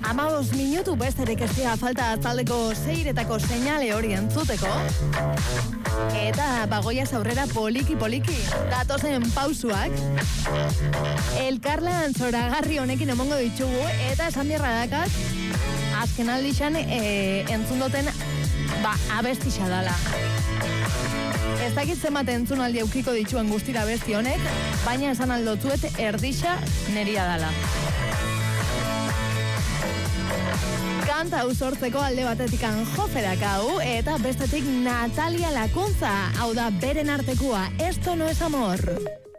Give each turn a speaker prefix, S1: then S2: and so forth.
S1: 15 minutu besterik ez dira falta taldeko seiretako seinale hori entzuteko. Eta bagoiaz aurrera poliki datozen pausuak elkarlan zoragarri honekin emongo ditugu. Eta esan bierra dakat azken aldixan entzundoten abestixa dala. Ez dakit zenbat entzunaldi aukiko dituen guztira abesti honek, baina esan aldotzuet erdixa neria dala. Kanta hau sortzeko alde batetikan Joferak hau, eta bestetik Natalia Lakuntza, hau da beren artekoa, Esto no es amor.